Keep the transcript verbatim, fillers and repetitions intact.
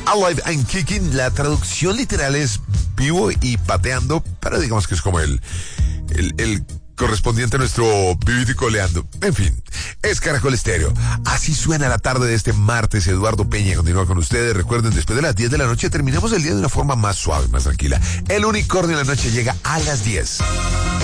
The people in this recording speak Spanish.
Alive and Kicking. La traducción literal es vivo y pateando, pero digamos que es como el, el, el correspondiente a nuestro vivito y coleando. En fin, es Caracol Estéreo. Así suena la tarde de este martes. Eduardo Peña continúa con ustedes. Recuerden, después de las diez de la noche terminamos el día de una forma más suave, más tranquila. El unicornio de la noche llega a las diez.